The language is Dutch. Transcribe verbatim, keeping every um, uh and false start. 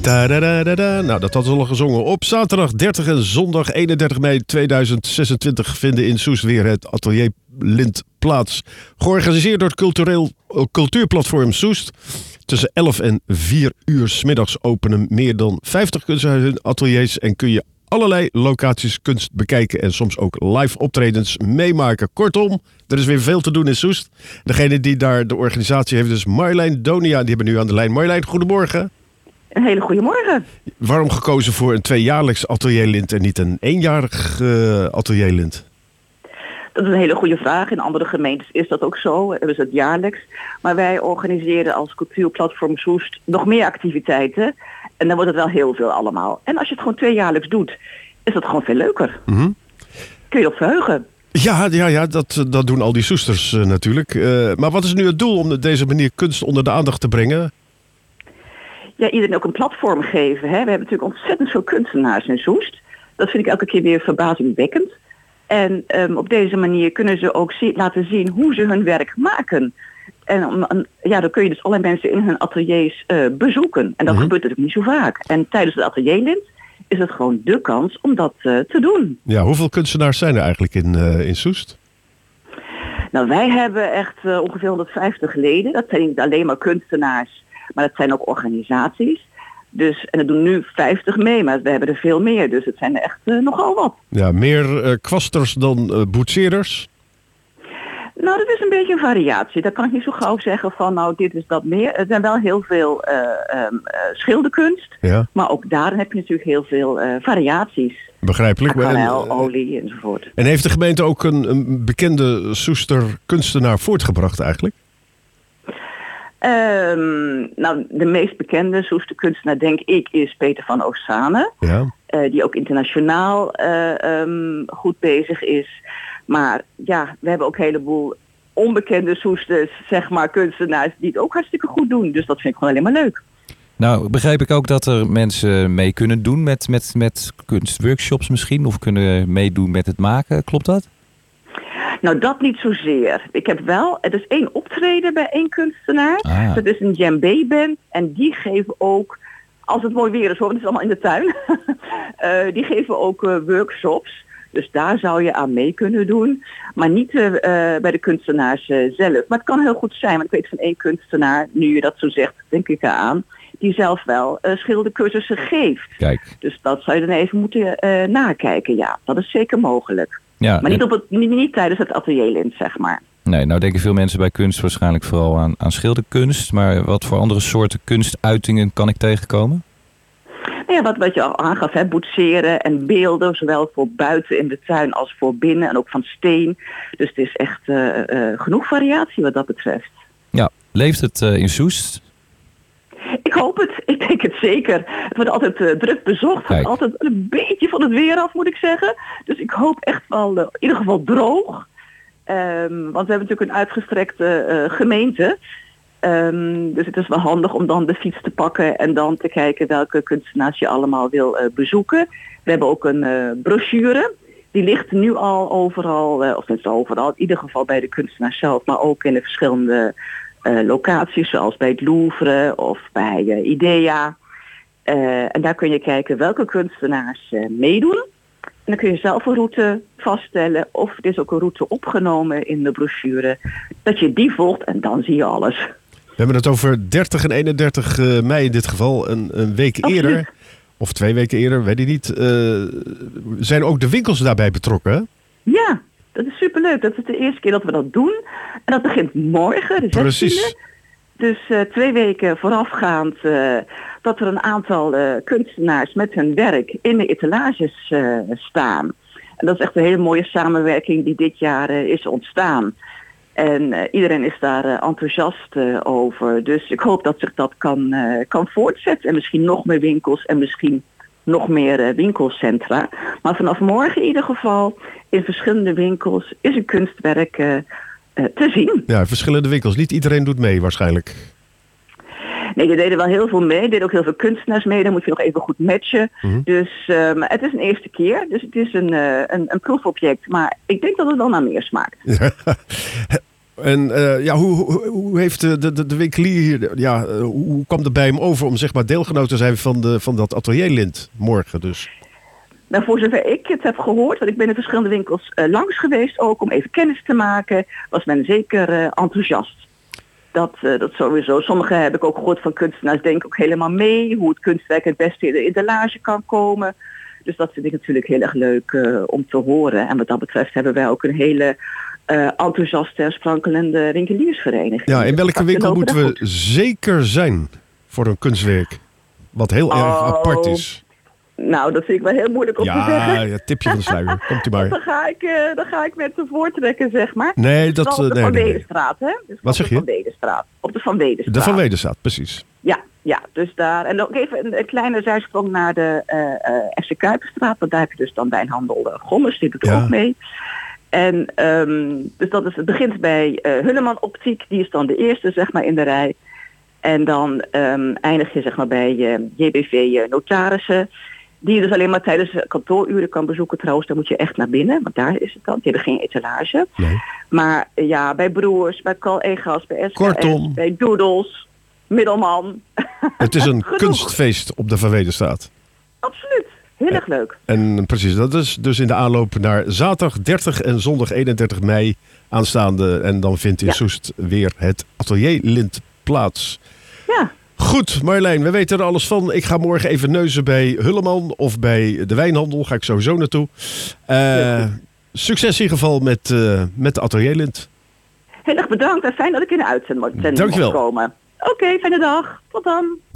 Da-da-da-da-da. Nou, dat had ze al gezongen. Op zaterdag dertig en zondag eenendertig mei tweeduizend zesentwintig vinden in Soest weer het Atelier Lint plaats. Georganiseerd door het cultureel, cultuurplatform Soest. Tussen elf en vier uur 's middags openen meer dan vijftig kunstenaars hun ateliers en kun je allerlei locaties kunst bekijken en soms ook live optredens meemaken. Kortom, er is weer veel te doen in Soest. Degene die daar de organisatie heeft is Marjolein Donia. Die hebben we nu aan de lijn. Marjolein, goedemorgen. Een hele goede morgen. Waarom gekozen voor een tweejaarlijks atelierlint en niet een eenjarig uh, atelierlint? Dat is een hele goede vraag. In andere gemeentes is dat ook zo. Hebben ze het jaarlijks. Maar wij organiseren als cultuurplatform Soest nog meer activiteiten. En dan wordt het wel heel veel allemaal. En als je het gewoon tweejaarlijks doet, is dat gewoon veel leuker. Mm-hmm. Kun je op verheugen. Ja, ja, ja dat, dat doen al die Soesters uh, natuurlijk. Uh, maar wat is nu het doel om op deze manier kunst onder de aandacht te brengen? Ja, iedereen ook een platform geven. Hè? We hebben natuurlijk ontzettend veel kunstenaars in Soest. Dat vind ik elke keer weer verbazingwekkend. En um, op deze manier kunnen ze ook zie- laten zien hoe ze hun werk maken. En um, ja, dan kun je dus allerlei mensen in hun ateliers uh, bezoeken. En dat Mm-hmm. gebeurt natuurlijk niet zo vaak. En tijdens het atelierlint is het gewoon dé kans om dat uh, te doen. Ja, hoeveel kunstenaars zijn er eigenlijk in, uh, in Soest? Nou, wij hebben echt uh, ongeveer honderdvijftig leden. Dat zijn niet alleen maar kunstenaars, maar dat zijn ook organisaties. Dus, en er doen nu vijftig mee, maar we hebben er veel meer. Dus het zijn er echt uh, nogal wat. Ja, meer uh, kwasters dan uh, boetseerders? Nou, dat is een beetje een variatie. Daar kan ik niet zo gauw zeggen van, nou, dit is dat meer. Er zijn wel heel veel uh, um, uh, schilderkunst. Ja. Maar ook daarin heb je natuurlijk heel veel uh, variaties. Begrijpelijk. Aquarel, en, olie enzovoort. En heeft de gemeente ook een, een bekende Soester kunstenaar voortgebracht eigenlijk? Um, nou, de meest bekende Soester kunstenaar, denk ik, is Peter van Oostzane. Ja. Uh, die ook internationaal uh, um, goed bezig is. Maar ja, we hebben ook een heleboel onbekende Soesters, zeg maar, kunstenaars die het ook hartstikke goed doen. Dus dat vind ik gewoon alleen maar leuk. Nou, begrijp ik ook dat er mensen mee kunnen doen met, met, met kunstworkshops misschien? Of kunnen meedoen met het maken, klopt dat? Nou, dat niet zozeer. Ik heb wel, er is één optreden bij één kunstenaar. Ah. Dat is een djembe-band. En die geven ook, als het mooi weer is hoor, het is allemaal in de tuin. uh, die geven ook uh, workshops. Dus daar zou je aan mee kunnen doen. Maar niet uh, bij de kunstenaars uh, zelf. Maar het kan heel goed zijn, want ik weet van één kunstenaar, nu je dat zo zegt, denk ik eraan, die zelf wel uh, schildercursussen geeft. Kijk. Dus dat zou je dan even moeten uh, nakijken. Ja, dat is zeker mogelijk. Ja, Maar niet, op het, niet, niet tijdens het atelierlint, zeg maar. Nee, nou denken veel mensen bij kunst waarschijnlijk vooral aan, aan schilderkunst. Maar wat voor andere soorten kunstuitingen kan ik tegenkomen? Nou ja, wat, wat je al aangaf, hè, boetseren en beelden, zowel voor buiten in de tuin als voor binnen en ook van steen. Dus het is echt uh, uh, genoeg variatie wat dat betreft. Ja, leeft het uh, in Soest? Ik hoop het. Ik denk het zeker. Het wordt altijd uh, druk bezocht. Het wordt altijd een beetje van het weer af, moet ik zeggen. Dus ik hoop echt wel, uh, in ieder geval droog. Um, want we hebben natuurlijk een uitgestrekte uh, gemeente. Um, dus het is wel handig om dan de fiets te pakken en dan te kijken welke kunstenaars je allemaal wil uh, bezoeken. We hebben ook een uh, brochure. Die ligt nu al overal, uh, of niet overal, in ieder geval bij de kunstenaar zelf, maar ook in de verschillende uh, locaties, zoals bij het Louvre of bij uh, IDEA. Uh, en daar kun je kijken welke kunstenaars uh, meedoen. En dan kun je zelf een route vaststellen of er is ook een route opgenomen in de brochure. Dat je die volgt en dan zie je alles. We hebben het over dertig en eenendertig mei in dit geval, een, een week Absoluut. eerder. Of twee weken eerder, weet ik niet. Uh, zijn ook de winkels daarbij betrokken? Hè? Ja, dat is superleuk. Dat is de eerste keer dat we dat doen. En dat begint morgen, de zestiende. Precies. Dus uh, twee weken voorafgaand uh, dat er een aantal uh, kunstenaars met hun werk in de etalages uh, staan. En dat is echt een hele mooie samenwerking die dit jaar uh, is ontstaan. En uh, iedereen is daar uh, enthousiast uh, over. Dus ik hoop dat zich dat kan, uh, kan voortzetten. En misschien nog meer winkels en misschien nog meer uh, winkelcentra. Maar vanaf morgen in ieder geval in verschillende winkels is een kunstwerk uh, uh, te zien. Ja, verschillende winkels. Niet iedereen doet mee waarschijnlijk. Nee, er deden wel heel veel mee. Er deden ook heel veel kunstenaars mee. Dan moet je nog even goed matchen. Mm-hmm. Dus um, het is een eerste keer. Dus het is een, uh, een, een proefobject. Maar ik denk dat het wel naar meer smaakt. Ja. En uh, ja, hoe, hoe, hoe heeft de, de, de winkelier hier, ja, uh, hoe kwam er bij hem over om zeg maar deelgenoot te zijn van, de, van dat atelierlint morgen dus? Nou, voor zover ik het heb gehoord, want ik ben in verschillende winkels uh, langs geweest ook om even kennis te maken, was men zeker uh, enthousiast. Dat, uh, dat sowieso. Sommigen heb ik ook gehoord van kunstenaars denken ook helemaal mee hoe het kunstwerk het beste in de etalage kan komen. Dus dat vind ik natuurlijk heel erg leuk uh, om te horen. En wat dat betreft hebben wij ook een hele uh, enthousiaste en sprankelende winkeliersvereniging. Ja, in welke dus winkel moeten we goed. zeker zijn voor een kunstwerk? Wat heel oh, erg apart is. Nou, dat vind ik wel heel moeilijk om ja, te zeggen. Ja, tipje van de sluier. Komt u maar. Dan ga ik, uh, dan ga ik met ze voortrekken, zeg maar. Nee, dat... Op de nee, Van nee, nee. Wedenstraat, hè? Dus Wat zeg je? Op de Van Wedenstraat. Op de Van Wedenstraat. De Van Wedenstraat, precies. Ja, ja, dus daar. En ook even een, een kleine zijsprong naar de uh, uh, F C Kuiperstraat. Want daar heb je dus dan wijnhandel uh, Gommers, die doet er Ja. ook mee. En um, dus dat is, het begint bij uh, Hulleman Optiek, die is dan de eerste, zeg maar, in de rij. En dan um, eindig je, zeg maar, bij uh, J B V uh, Notarissen. Die je dus alleen maar tijdens kantooruren kan bezoeken. Trouwens, dan moet je echt naar binnen, want daar is het dan. Die hebben geen etalage. Nee. Maar uh, ja, bij Broers, bij Carl Egas, bij S K S, Kortom. bij Doodles, Middelman. Het is een Genoeg. kunstfeest op de Van Wedenstraat. Absoluut. Heel erg leuk. En precies, dat is dus in de aanloop naar zaterdag dertig en zondag eenendertig mei aanstaande. En dan vindt in Ja. Soest weer het atelierlint plaats. Ja. Goed, Marjolein, we weten er alles van. Ik ga morgen even neuzen bij Hulleman of bij de wijnhandel. Ga ik sowieso naartoe. Uh, succes in ieder geval met, uh, met de atelierlint. Heel erg bedankt en fijn dat ik in de uitzending mocht Dankjewel. komen. Oké, okay, fijne dag. Tot dan.